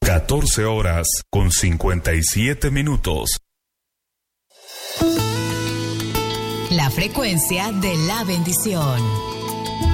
14 horas con 57 minutos. La frecuencia de la bendición.